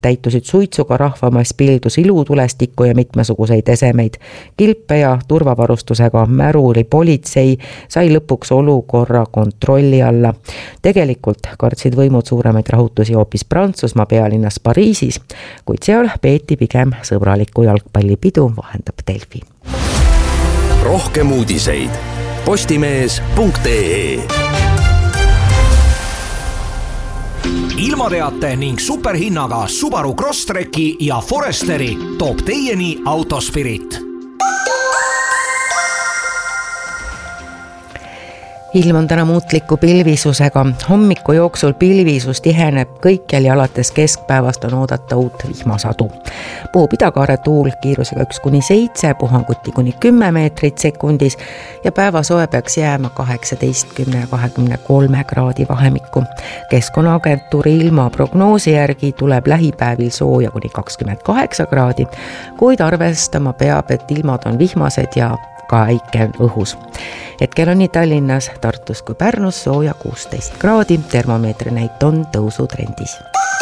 Täitusid suitsuga rahvamass pildus ilutulestikku ja mitmesuguseid esemeid. Kilpe ja turvavarustusega märuli politsei sai lõpuks olukorra kontrolli alla. Tegelikult kartsid võimud suuremaid rahutusi hoopis Prantsusmaa pealinnas Pariisis, kuid seal peeti pigem sõbralikku jalgpallipidu, vahendab Delfi. Rohkem uudiseid postimees.ee. Ilmateate ning superhinnaga Subaru Crosstreki ja Foresteri toob teieni Autospirit. Ilm on täna muutliku pilvisusega. Hommiku jooksul pilvisus tiheneb kõikjal ja alates keskpäevast on oodata uut vihmasadu. Puhub idakaare tuul kiirusega 1-7, puhanguti kuni 10 meetrit sekundis ja päevasoe peaks jääma 18-23 kraadi vahemikku. Keskkonnaagentuuri ilmaprognoosi järgi tuleb lähipäevil sooja kuni 28 kraadi, kuid arvestama peab, et ilmad on vihmased ja ka äike on õhus. Hetkel on nii Tallinnas, Tartus kui Pärnus sooja 16 kraadi, termomeetri näit on tõusutrendis.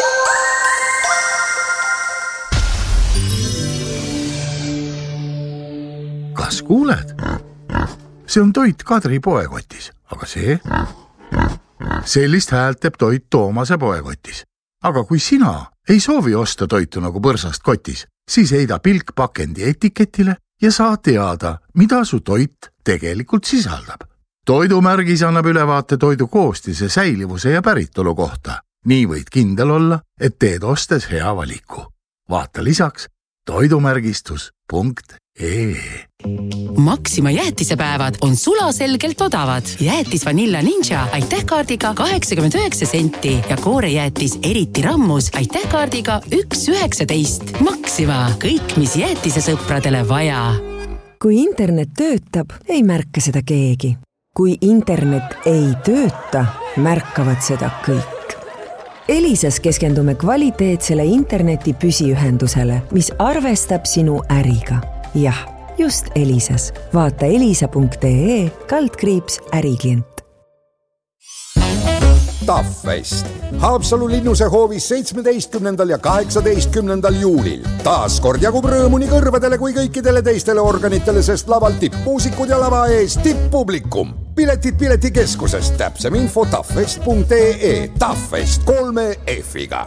Kas kuuled? See on toit Kadri poekotis, aga see? Sellist häält teeb toit Toomase poekotis. Aga kui sina ei soovi osta toitu nagu põrsast kotis, siis heida pilk pakendi etiketile ja saa teada, mida su toit tegelikult sisaldab. Toidumärgis annab ülevaate toidu koostise, säilivuse ja päritolu kohta. Nii võid kindel olla, et teed ostes hea valiku. Vaata lisaks toidumärgistus.ee. Maxima jäätisepäevad on sulaselgelt odavad. Jäätis Vanilla Ninja aitähkaardiga 89 senti ja koorejäätis Eriti Rammus aitähkaardiga 1,19. Maxima, kõik mis jäätise sõpradele vaja. Kui internet töötab, ei märka seda keegi. Kui internet ei tööta, märkavad seda kõik. Elisas keskendume kvaliteetsele interneti püsiühendusele, mis arvestab sinu äriga. Jah, just Elisas. Vaata elisa.ee/äriklient. Taffest. Haapsalu linnuse hoovis 17. ja 18. juulil. Taas kord jagub rõõmu nii kõrvadele kui kõikidele teistele organitele, sest laval tippmuusikud ja lava ees tipppublikum. Piletid piletikeskusest, täpsem info taffest.ee. Taffest 3 F-iga.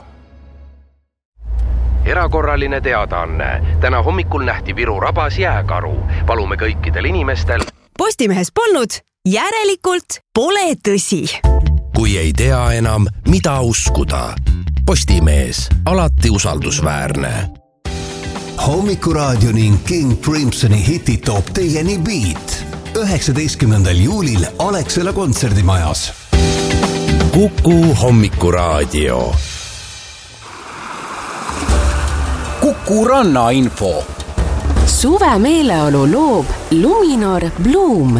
Erakorraline teadaanne. Täna hommikul nähti Viru rabas jääkaru. Palume kõikidel inimestel. Postimehes polnud, järelikult pole tõsi. Kui ei tea enam, mida uskuda. Postimees, alati usaldusväärne. Hommikuraadio ning King Crimsoni hitid toob teieni Beat. 19. juulil Alexela kontserdimajas. Kuku Hommikuraadio. Kuku Ranna info. Suve meeleolu loob Luminor Bloom.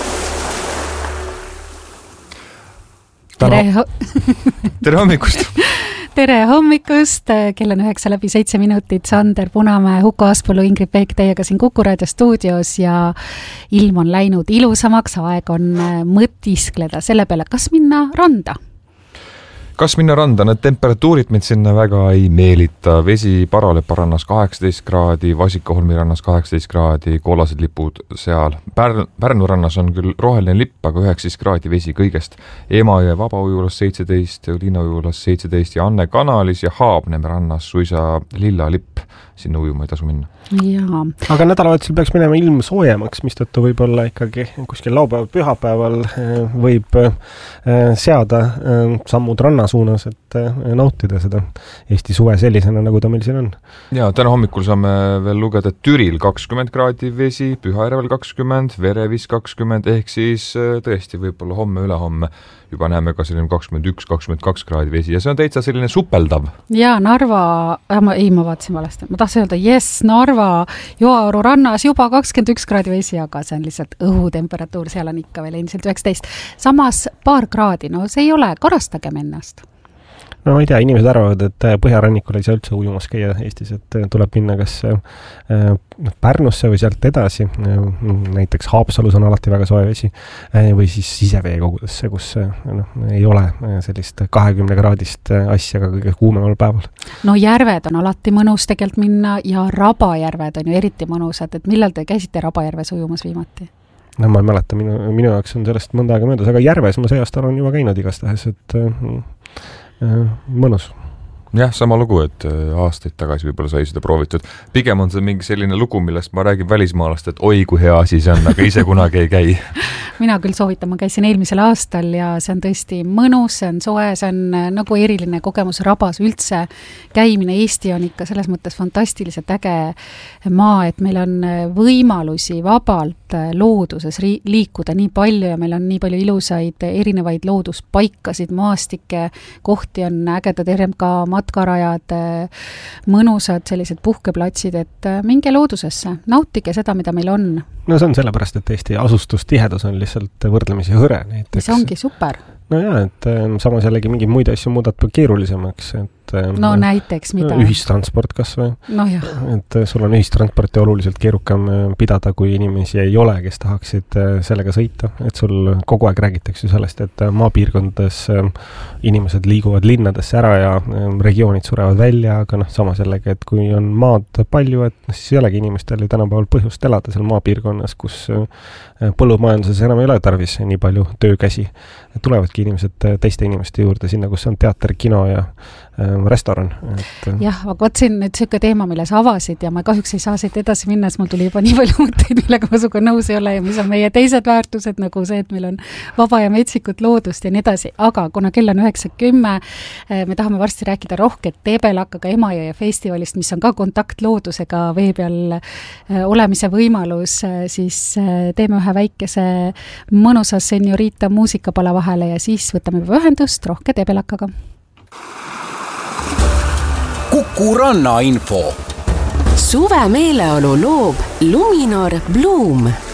Tere hommikust! Tere hommikust! Kell on 9:07, Sander Punamäe, Huko Aspalu, Ingrid Peek teiega siin Kuku Raadio stuudios ja ilm on läinud ilusamaks, aeg on mõtiskleda selle peale, kas minna randa? Kas minna randa? Need temperatuurid meid sinna väga ei meelita. Vesi Paralepa rannas 18 kraadi, Vasikaholmi rannas 18 kraadi, kollased lipud seal. Pärnu rannas on küll roheline lipp, aga 19 kraadi vesi kõigest. Emajõe Vabaujulas 17, Linnajulas 17 ja Anne kanalis ja Haabneme rannas suisa lilla lipp. Sinna ujuma ei tasu minna. Jaa. Aga nädalavahetusel peaks minema ilm soojemaks, mistõttu võib-olla ikkagi kuskil laupäeval, pühapäeval võib seada sammud ranna suunas, et nautida seda Eesti suve sellisena, nagu ta meil siin on. Ja täna hommikul saame veel lugeda Türil 20 kraadi vesi, Pühajärvel 20, Verevis 20, ehk siis tõesti võib-olla homme, ülehomme juba näeme ka selline 21-22 kraadi vesi ja see on täitsa selline supeldav. Ja Narva, ma vaatasin valesti, ma tahtsin öelda, Narva Joaoru rannas juba 21 kraadi vesi, aga see on lihtsalt õhutemperatuur, seal on ikka veel endiselt 19. Samas paar kraadi, no see ei ole, karastagem ennast. no ma ei tea, inimesed arvavad, et põhjarannikul ei saa üldse ujumas käia Eestis, et tuleb minna kas Pärnusse või sealt edasi, näiteks Haapsalus on alati väga soe vesi, või siis siseveekogudesse, kus ei ole sellist 20-kraadist asja ka kõige kuumemal päeval. No järved on alati mõnus tegelikult minna ja Rabajärved on ju eriti mõnusad, et millal te käisite Rabajärves ujumas viimati? No ma ei mäleta, minu jaoks on sellest mõnda aega möödas, aga järves ma see aasta olen juba käinud igastahes, et mõnus. Jah, sama lugu, et aastaid tagasi võib-olla sai seda proovitud. Pigem on see mingi selline lugu, millest ma räägin välismaalast, et oi, kui hea asi see on, aga ise kunagi ei käi. Mina küll soovitan, ma käisin eelmisel aastal ja see on tõesti mõnus, see on soe, see on nagu eriline kogemus Rabas üldse. Käimine Eesti on ikka selles mõttes fantastiliselt äge maa, et meil on võimalusi vabalt looduses liikuda nii palju ja meil on nii palju ilusaid erinevaid looduspaikasid, maastikke, kohti on ägedad RMK matkarajad, mõnusad sellised puhkeplatsid, et minge loodusesse, nautige seda, mida meil on. No see on sellepärast, et Eesti asustustihedus on lihtsalt võrdlemisi hõre. Näiteks. Mis ongi super. No jaa, et samas jällegi mingeid muid asju muudab keerulisemaks, et no näiteks mida? Ühistransport kas või? No jah. Et sul on ühistransporti oluliselt keerukam pidada, kui inimesi ei ole, kes tahaksid sellega sõita. Et sul kogu aeg räägitakse sellest, et maapiirkondades inimesed liiguvad linnadesse ära ja regioonid surevad välja, aga samas jällegi, et kui on maad palju, et siis ei olegi inimestel ju tänapäeval põhjust elada seal maapiirkonnas, kus põllumajanduses enam ei ole tarvis nii palju töökäsi. Tulevadki inimesed teiste inimeste juurde sinna, kus on teater, kino ja restoran. Jah, aga otsin nüüd sööke teema, mille sa avasid ja ma kahjuks ei saa siit edasi minna, sest mul tuli juba nii palju mõtteid, millega ma suga nõus ei ole ja mis on meie teised väärtused, nagu see, et meil on vaba ja metsikut loodust ja nii edasi. Aga kuna kell on 9:10, me tahame varsti rääkida rohket Tebelakaga Emajõe festivalist, mis on ka kontaktloodusega vee peal olemise võimalus, siis teeme ühe väikese mõnusa seniorita muusikapala vahele ja siis võtame juba ühendust rohke Tebelakaga. Kuku Ranna info. Suve meeleolu loob Luminor Bloom.